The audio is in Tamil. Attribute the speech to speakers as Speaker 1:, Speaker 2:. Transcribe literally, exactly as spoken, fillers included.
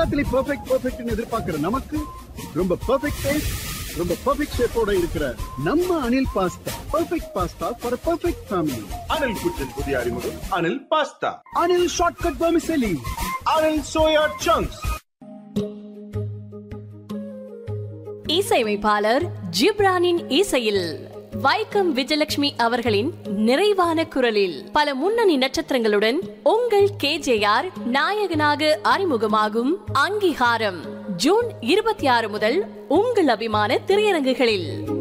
Speaker 1: எல்லாத்துலயும் பெர்ஃபெக்ட் பெர்ஃபெக்ட்னு எதிர்பார்க்கிற நமக்கு ரொம்ப பெர்ஃபெக்ட் டேஸ்ட், ரொம்ப பெர்ஃபெக்ட் ஷேப்போட இருக்கிற நம்ம Anil pasta perfect pasta for perfect family.
Speaker 2: Anil குச்சின் புதிய அறிமுகம் Anil pasta.
Speaker 1: Anil shortcut vermicelli.
Speaker 2: Anil soya chunks.
Speaker 3: இசையமைப்பாளர் ஜிப்ரானின் இசையில் வைக்கம் விஜயலட்சுமி அவர்களின் நிறைவான குரலில் பல முன்னணி நட்சத்திரங்களுடன் உங்கள் கேஜேஆர் நாயகனாக அறிமுகமாகும் அங்கீகாரம் ஜூன் இருபத்தி ஆறு முதல் உங்கள் அபிமான திரையரங்குகளில்.